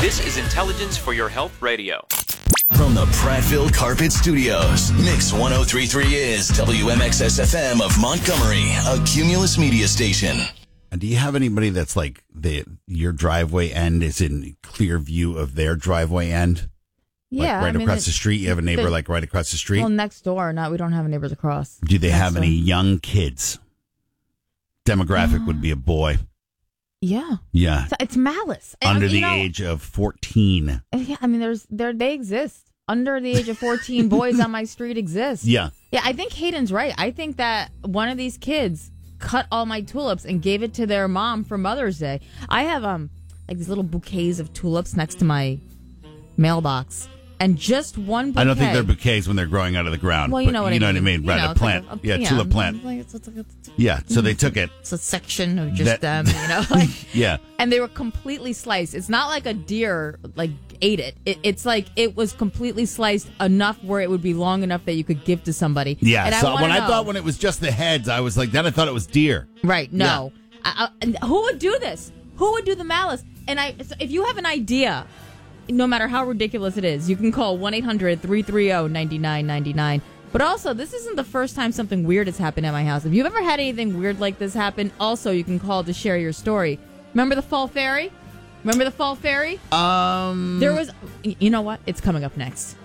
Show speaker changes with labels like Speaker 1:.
Speaker 1: This is Intelligence for Your Health Radio.
Speaker 2: From the Prattville Carpet Studios, Mix 103.3 is WMXS FM of Montgomery, a Cumulus media station.
Speaker 3: And do you have anybody that's like your driveway end is in clear view of their driveway end?
Speaker 4: Yeah.
Speaker 3: Like across the street? You have a neighbor like right across the street?
Speaker 4: Well, next door. We don't have neighbors across.
Speaker 3: Do they have any young kids? Demographic would be a boy.
Speaker 4: Yeah.
Speaker 3: Yeah.
Speaker 4: It's malice.
Speaker 3: Under the age of 14.
Speaker 4: Yeah, I mean, they exist. Under the age of 14, boys on my street exist.
Speaker 3: Yeah.
Speaker 4: Yeah, I think Hayden's right. I think that one of these kids cut all my tulips and gave it to their mom for Mother's Day. I have like these little bouquets of tulips next to my mailbox. And just one bouquet.
Speaker 3: I don't think they're bouquets when they're growing out of the ground.
Speaker 4: Well, you know what I mean.
Speaker 3: Right, a plant. Like tulip plant. Yeah, so they took it.
Speaker 4: It's a section of just them,
Speaker 3: Yeah.
Speaker 4: And they were completely sliced. It's not like a deer, ate it. It's like it was completely sliced enough where it would be long enough that you could give to somebody.
Speaker 3: Yeah, and so I thought when it was just the heads, I was like, then I thought it was deer.
Speaker 4: Right, no. Yeah. And who would do this? Who would do the malice? And so if you have an idea, no matter how ridiculous it is, you can call 1-800-330-9999. But also, this isn't the first time something weird has happened at my house. If you've ever had anything weird like this happen, also you can call to share your story. Remember the Fall Fairy? There was, you know what? It's coming up next.